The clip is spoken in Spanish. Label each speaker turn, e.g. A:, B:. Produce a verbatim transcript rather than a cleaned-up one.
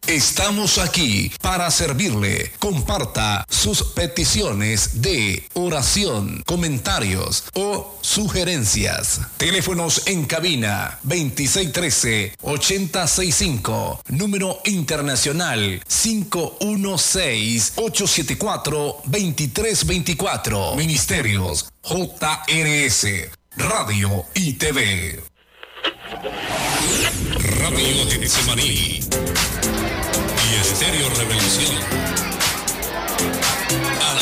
A: Estamos aquí para servirle. Comparta sus peticiones de oración, comentarios o sugerencias. Teléfonos en cabina veintiséis trece, ochenta sesenta y cinco. Número internacional cinco uno seis, ocho siete cuatro, dos tres dos cuatro. Ministerios J R S, Radio y T V. Radio Getsemaní y Estéreo Revelación.